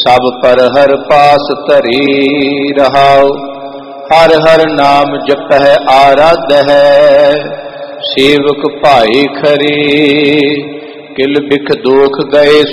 सब पर हर पास धरी रहाओ। हर हर नाम जपै आराध है, सेवक भाई खरी। किल बिख दोख गए